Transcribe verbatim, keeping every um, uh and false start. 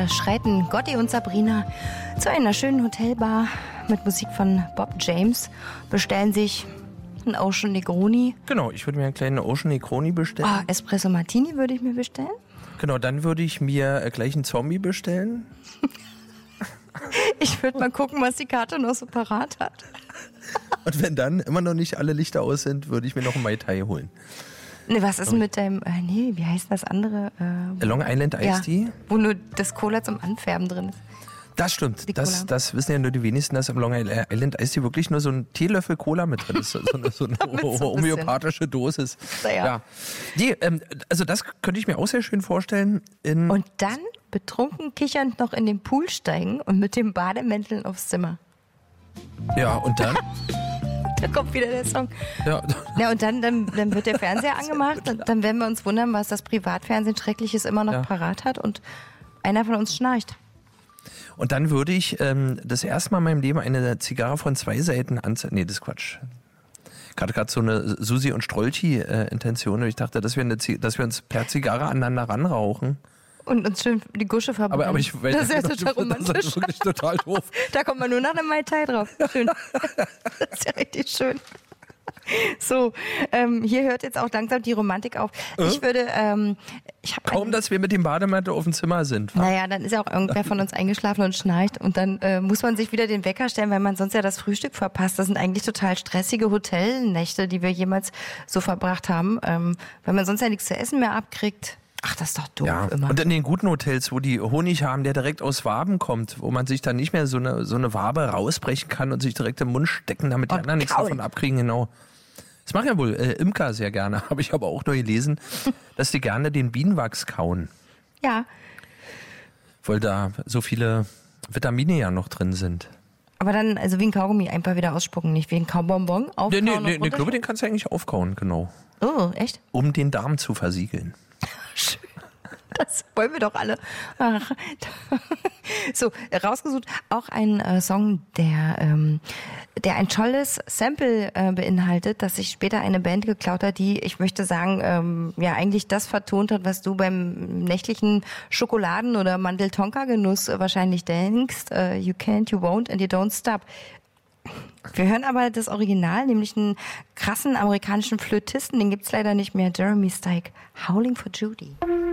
Hier schreiten Gotti und Sabrina zu einer schönen Hotelbar mit Musik von Bob James, bestellen sich einen Ocean Negroni. Genau, ich würde mir einen kleinen Ocean Negroni bestellen. Oh, Espresso Martini würde ich mir bestellen. Genau, dann würde ich mir gleich einen Zombie bestellen. Ich würde mal gucken, was die Karte noch so parat hat. Und wenn dann immer noch nicht alle Lichter aus sind, würde ich mir noch einen Mai Tai holen. Nee, was ist denn mit deinem, äh, nee, wie heißt das andere? Äh, Long Island Iced Tea? Ja, wo nur das Cola zum Anfärben drin ist. Das stimmt, das, das wissen ja nur die wenigsten, dass im Long Island Iced Tea wirklich nur so ein Teelöffel Cola mit drin ist. So eine, so eine so homöopathische Dosis. Naja. Ja. Nee, ähm, also das könnte ich mir auch sehr schön vorstellen. In und dann betrunken kichernd noch in den Pool steigen und mit dem Bademänteln aufs Zimmer. Ja, und dann? Da kommt wieder der Song. Ja, ja und dann, dann, dann wird der Fernseher angemacht. Und dann werden wir uns wundern, was das Privatfernsehen Schreckliches immer noch ja. parat hat. Und einer von uns schnarcht. Und dann würde ich ähm, das erste Mal in meinem Leben eine Zigarre von zwei Seiten anzünden. Nee, das ist Quatsch. Ich hatte gerade so eine Susi- und Strolchi-Intention. Und ich dachte, dass wir, eine, dass wir uns per Zigarre aneinander ranrauchen. Und uns schön die Gusche verbrennen. Aber, aber ich weiß, das ist ja total romantisch. Das ist wirklich total doof. Da kommt man nur nach einem Mai Tai drauf. Schön. Das ist ja richtig schön. So, ähm, hier hört jetzt auch langsam die Romantik auf. Äh? Ich würde, ähm, ich habe kaum, dass wir mit dem Bademantel auf dem Zimmer sind. Naja, dann ist ja auch irgendwer von uns eingeschlafen und schnarcht und dann äh, muss man sich wieder den Wecker stellen, weil man sonst ja das Frühstück verpasst. Das sind eigentlich total stressige Hotelnächte, die wir jemals so verbracht haben, ähm, weil man sonst ja nichts zu essen mehr abkriegt. Ach, das ist doch doof ja. immer. Und in den guten Hotels, wo die Honig haben, der direkt aus Waben kommt, wo man sich dann nicht mehr so eine, so eine Wabe rausbrechen kann und sich direkt im Mund stecken, damit die und anderen nichts kauen. davon abkriegen, genau. Das machen ja wohl äh, Imker sehr gerne, habe ich aber auch nur gelesen, dass die gerne den Bienenwachs kauen. Ja. Weil da so viele Vitamine ja noch drin sind. Aber dann, also wie ein Kaugummi, einfach wieder ausspucken, nicht wie ein Kaubonbon. Aufkauen nee, nee, und nee, nee, ich glaube, den kannst du eigentlich aufkauen, genau. Oh, echt? Um den Darm zu versiegeln. Schön. Das wollen wir doch alle. Ach. So, rausgesucht auch ein äh, Song, der, ähm, der ein tolles Sample äh, beinhaltet, das sich später eine Band geklaut hat, die, ich möchte sagen, ähm, ja eigentlich das vertont hat, was du beim nächtlichen Schokoladen- oder Mandel-Tonka-Genuss äh, wahrscheinlich denkst. Äh, you can't, you won't and you don't stop. Wir hören aber das Original, nämlich einen krassen amerikanischen Flötisten, den gibt's leider nicht mehr, Jeremy Steig, Howling for Judy.